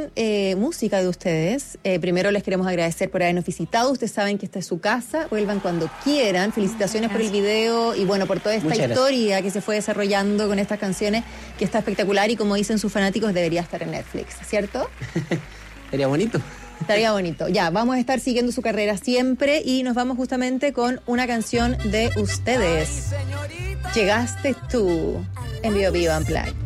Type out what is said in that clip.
música de ustedes. Primero les queremos agradecer por habernos visitado. Ustedes saben que esta es su casa. Vuelvan cuando quieran. Felicitaciones por el video y bueno, por toda esta historia que se fue desarrollando con estas canciones, que está espectacular y como dicen sus fanáticos, debería estar en Netflix, ¿cierto? Sería bonito. Estaría bonito. Ya, vamos a estar siguiendo su carrera siempre y nos vamos justamente con una canción de ustedes. Llegaste tú en Bio Bio Unplugged.